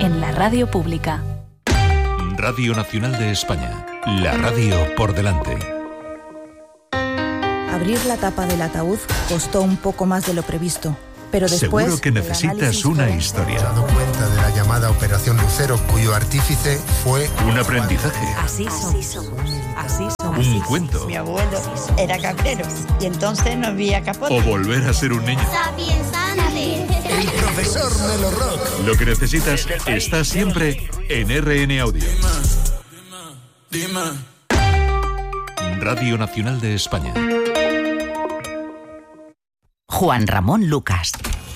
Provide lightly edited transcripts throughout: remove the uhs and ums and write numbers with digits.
en la radio pública. Radio Nacional de España, la radio por delante. Abrir la tapa del ataúd costó un poco más de lo previsto, pero después... Seguro que necesitas una historia. He dado cuenta de la llamada Operación Lucero, cuyo artífice fue... Un aprendizaje. Así somos. Un cuento. Mi abuelo era cabrero y entonces no había capote. O volver a ser un niño. El profesor Melo Rock. Lo que necesitas está siempre en RN Audio. Radio Nacional de España. Juan Ramón Lucas.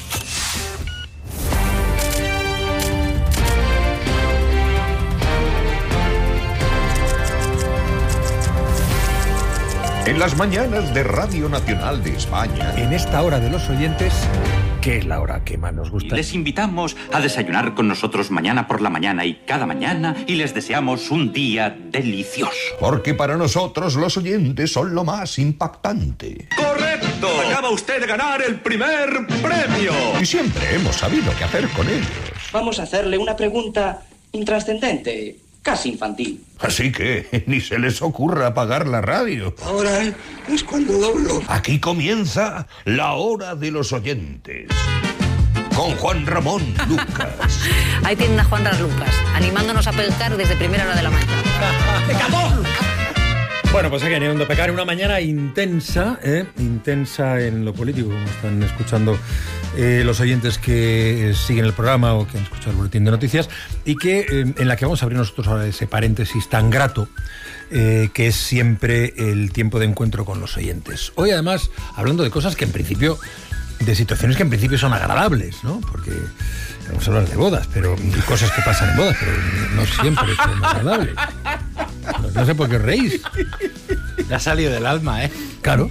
En las mañanas de Radio Nacional de España. En esta hora de los oyentes, que es la hora que más nos gusta. Les invitamos a desayunar con nosotros mañana por la mañana y cada mañana y les deseamos un día delicioso. Porque para nosotros los oyentes son lo más impactante. ¡Correcto! Acaba usted de ganar el primer premio. Y siempre hemos sabido qué hacer con ellos. Vamos a hacerle una pregunta intrascendente, casi infantil. Así que ni se les ocurra apagar la radio. Ahora es cuando doblo. Aquí comienza la hora de los oyentes. Con Juan Ramón Lucas. Ahí tienen a Juan Ramón Lucas, animándonos a pecar desde primera hora de la mañana. Bueno, pues aquí veniendo a pecar una mañana intensa, intensa en lo político, como están escuchando los oyentes que siguen el programa o que han escuchado el boletín de noticias, y que en la que vamos a abrir nosotros ahora ese paréntesis tan grato que es siempre el tiempo de encuentro con los oyentes. Hoy además hablando de cosas que en principio, de situaciones que en principio son agradables, ¿no? Porque vamos a hablar de bodas, pero de cosas que pasan en bodas, pero no siempre son agradables. No sé por qué os reís. Le ha salido del alma, ¿eh? Claro.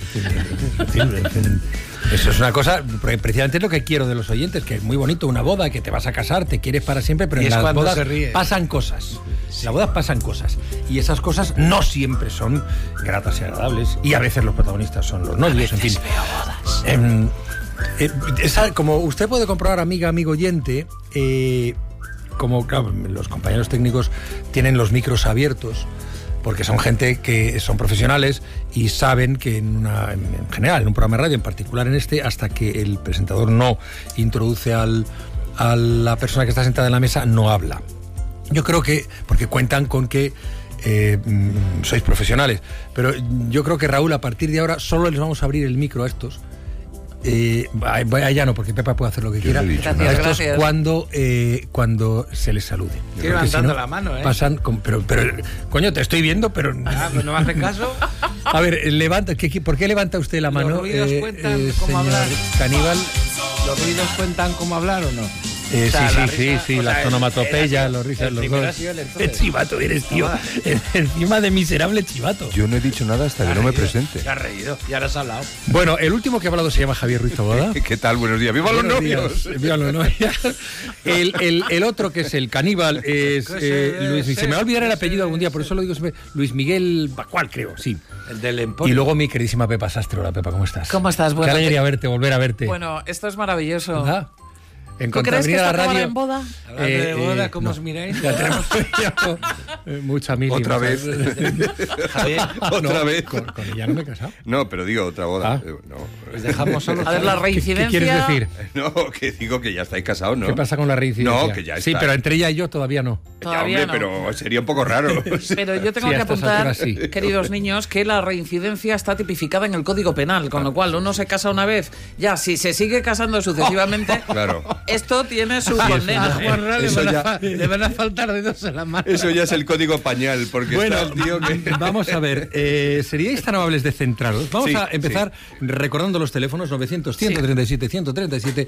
Eso es una cosa, porque precisamente es lo que quiero de los oyentes, que es muy bonito una boda, que te vas a casar, te quieres para siempre, pero en las bodas pasan cosas. En las bodas pasan cosas. Y esas cosas no siempre son gratas y agradables. Y a veces los protagonistas son los novios, en fin. Como usted puede comprobar, amigo oyente, como claro, los compañeros técnicos tienen los micros abiertos, porque son gente que son profesionales y saben que en general, en un programa de radio, en particular en este, hasta que el presentador no introduce a la persona que está sentada en la mesa, no habla. Yo creo que, porque cuentan con que sois profesionales, pero yo creo que, Raúl, a partir de ahora solo les vamos a abrir el micro a estos. Ya no, porque Pepa puede hacer lo que quiera. Gracias. Cuando se les salude. Estoy levantando la mano, pasan pero coño, te estoy viendo, pero pues no me hace caso. A ver, ¿por qué levanta usted la mano? ¿Los ruidos cuentan cómo hablar? Caníbal. ¿Los ruidos cuentan cómo hablar o no? Sí, las onomatopeyas, los risas, los dos. ¡Qué chivato eres, tío! Encima de miserable chivato. Yo no he dicho nada hasta que no me presente. Se ha reído, y ahora has hablado. Bueno, el último que ha hablado se llama Javier Ruiz Taboada. ¿Qué tal? Buenos días. ¡Viva los novios! ¡Viva los novios! El otro, que es el caníbal, es Luis. Se me va a olvidar el apellido algún día, por eso lo digo siempre. Luis Miguel Bacual, creo, sí. El del Emporio. Y luego mi queridísima Pepa Sastre. Hola, Pepa, ¿cómo estás? ¿Cómo estás? Qué alegría volver a verte. Bueno, esto es maravilloso. ¿Verdad? ¿Tú crees que esto acabará en boda? Hablando de boda, ¿cómo os miráis? Ya tenemos mucha mil. Otra vez. Javier, otra vez. Con ella no me he casado. No, pero digo otra boda. No. Pues dejamos solo. A ver, la reincidencia. ¿Qué quieres decir? No, que digo que ya estáis casados, ¿no? ¿Qué pasa con la reincidencia? No, que ya está. Sí, pero entre ella y yo todavía no. Todavía hombre, no. pero sería un poco raro. Pero yo tengo que apuntar, queridos niños, que la reincidencia está tipificada en el Código Penal, con lo cual uno se casa una vez, ya si se sigue casando sucesivamente, claro. Esto tiene su condena. Le van a faltar dedos en la mano. Eso ya es el código pañal, porque bueno, está el tío que... Vamos a ver, ¿seríais tan amables de centraros? Vamos a empezar recordando los teléfonos 900-137-137,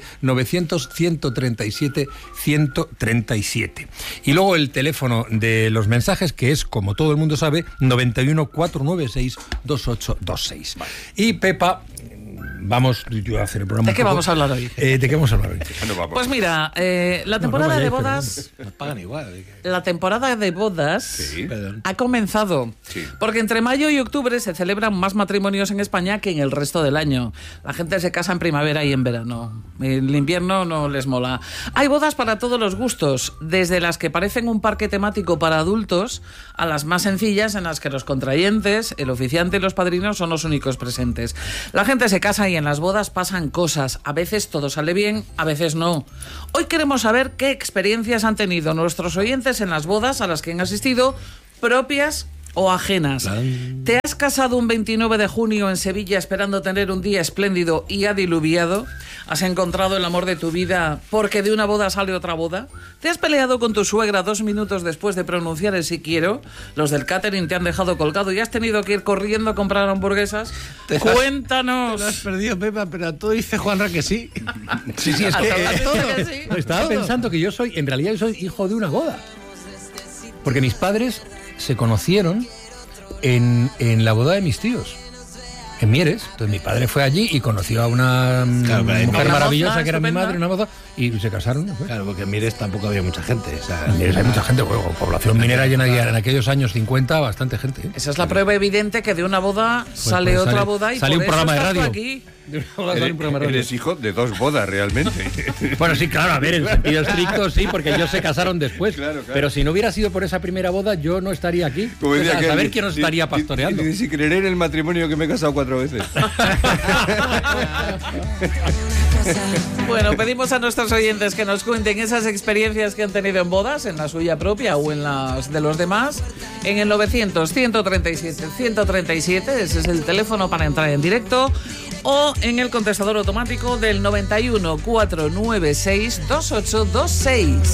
900-137-137. Y luego el teléfono de los mensajes, que es, como todo el mundo sabe, 91-496-2826. Vale. Y Pepa vamos yo a hacer el programa. ¿De qué vamos a hablar hoy? ¿De qué vamos a hablar hoy? Pues mira, la temporada de bodas... Nos pagan igual. La temporada de bodas ha comenzado. Sí. Porque entre mayo y octubre se celebran más matrimonios en España que en el resto del año. La gente se casa en primavera y en verano. El invierno no les mola. Hay bodas para todos los gustos, desde las que parecen un parque temático para adultos a las más sencillas en las que los contrayentes, el oficiante y los padrinos son los únicos presentes. La gente se casa y en las bodas pasan cosas. A veces todo sale bien, a veces no. Hoy queremos saber qué experiencias han tenido nuestros oyentes en las bodas a las que han asistido, propias o ajenas. ¿Te has casado un 29 de junio en Sevilla esperando tener un día espléndido y ha diluviado? ¿Has encontrado el amor de tu vida porque de una boda sale otra boda? ¿Te has peleado con tu suegra 2 minutos después de pronunciar el sí quiero? ¿Los del catering te han dejado colgado y has tenido que ir corriendo a comprar hamburguesas? ¡Cuéntanos! Lo has perdido, Pepa, pero a todo dice Juanra que sí. Sí, es que estaba pensando que en realidad yo soy hijo de una boda. Porque mis padres se conocieron en la boda de mis tíos, en Mieres. Entonces mi padre fue allí y conoció a una mujer maravillosa que era mi madre, una moza, y se casaron. ¿No? Claro, porque en Mieres tampoco había mucha gente. O sea, en Mieres hay mucha gente, población minera llena, en aquellos años 50, bastante gente. Esa es la prueba evidente que de una boda sale otra boda y sale por un programa eso de radio. Aquí. Eres hijo de 2 bodas, realmente. Bueno, sí, claro, a ver, en sentido estricto sí, porque ellos se casaron después. Claro. Pero si no hubiera sido por esa primera boda, yo no estaría aquí. Como decía a ver quién nos estaría pastoreando. Ni si creeré en el matrimonio que me he casado 4 veces. Bueno, pedimos a nuestros oyentes que nos cuenten esas experiencias que han tenido en bodas, en la suya propia o en las de los demás, en el 900-137-137, ese es el teléfono para entrar en directo, o en el contestador automático del 91 496 2826.